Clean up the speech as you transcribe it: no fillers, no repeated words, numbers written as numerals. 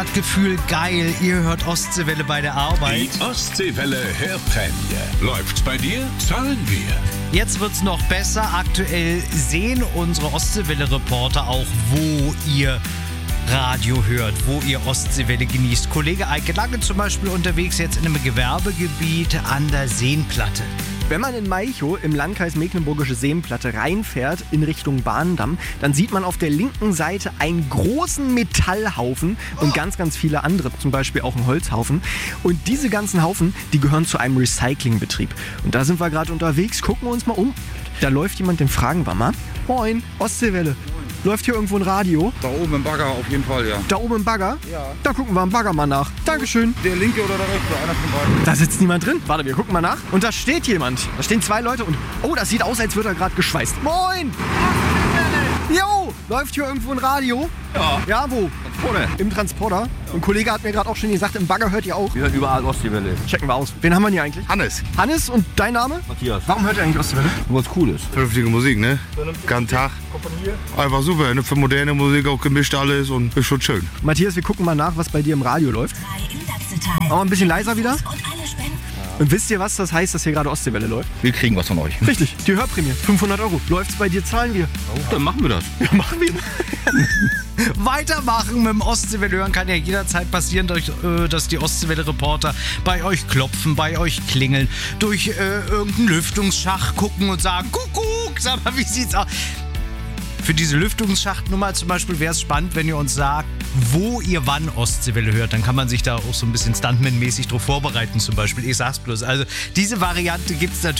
Gefühl geil, ihr hört Ostseewelle bei der Arbeit. Die Ostseewelle Hörprämie. Läuft's bei dir? Zahlen wir. Jetzt wird's noch besser. Aktuell sehen unsere Ostseewelle-Reporter auch, wo ihr Radio hört, wo ihr Ostseewelle genießt. Kollege Eike Lange zum Beispiel unterwegs jetzt in einem Gewerbegebiet an der Seenplatte. Wenn man in Malchow im Landkreis Mecklenburgische Seenplatte reinfährt in Richtung Bahndamm, dann sieht man auf der linken Seite einen großen Metallhaufen und ganz, ganz viele andere, zum Beispiel auch einen Holzhaufen. Und diese ganzen Haufen, die gehören zu einem Recyclingbetrieb. Und da sind wir gerade unterwegs, gucken wir uns mal um. Da läuft jemand, den fragen wir mal. Moin, Ostseewelle. Läuft hier irgendwo ein Radio? Da oben im Bagger auf jeden Fall, ja. Da oben im Bagger? Ja. Da gucken wir am Bagger mal nach. Dankeschön. Der linke oder der rechte, einer von beiden. Da sitzt niemand drin. Warte, wir gucken mal nach. Und da steht jemand. Da stehen 2 Leute und... Oh, das sieht aus, als würde er gerade geschweißt. Moin! Jo! Läuft hier irgendwo ein Radio? Ja. Ja, wo? Transporter. Im Transporter. Ein Kollege hat mir gerade auch schon gesagt, im Bagger hört ihr auch. Wir hören überall Ostseewelle. Checken wir aus. Wen haben wir hier eigentlich? Hannes. Hannes, und dein Name? Matthias. Warum hört ihr eigentlich Ostseewelle? Was Cooles. Vernünftige Musik, ne? Ganzen Tag. Einfach super, ne? Für moderne Musik auch gemischt alles und ist schon schön. Matthias, wir gucken mal nach, was bei dir im Radio läuft. Machen wir ein bisschen leiser wieder. Und wisst ihr, was das heißt, dass hier gerade Ostseewelle läuft? Wir kriegen was von euch. Richtig, die Hörprämie. 500 €. Läuft's bei dir, zahlen wir. Oh, dann machen wir das. Ja, machen wir. Weitermachen mit dem Ostseewelle hören kann ja jederzeit passieren, dass die Ostseewelle-Reporter bei euch klopfen, bei euch klingeln, durch irgendeinen Lüftungsschacht gucken und sagen, Kuckuck, sag mal, wie sieht's aus? Für diese Lüftungsschachtnummer zum Beispiel wäre es spannend, wenn ihr uns sagt, wo ihr wann Ostseewelle hört. Dann kann man sich da auch so ein bisschen Stuntman-mäßig drauf vorbereiten zum Beispiel. Ich sag's bloß. Also diese Variante gibt's natürlich.